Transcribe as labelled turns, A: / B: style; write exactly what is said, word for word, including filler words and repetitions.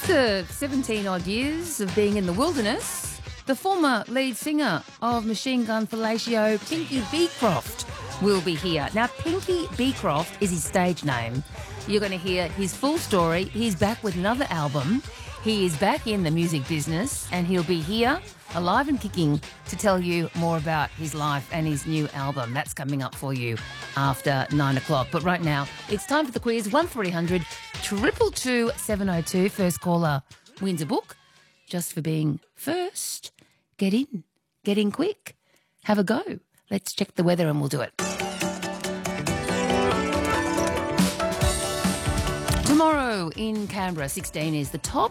A: After seventeen-odd years of being in the wilderness, the former lead singer of Machine Gun Fellatio, Pinky Beecroft, will be here. Now, Pinky Beecroft is his stage name. You're going to hear his full story. He's back with another album. He is back in the music business, and he'll be here, alive and kicking, to tell you more about his life and his new album. That's coming up for you after nine o'clock. But right now, it's time for the quiz. one three hundred two two two seven oh two. First caller wins a book. Just for being first. Get in. Get in quick. Have a go. Let's check the weather and we'll do it. Tomorrow in Canberra, sixteen is the top.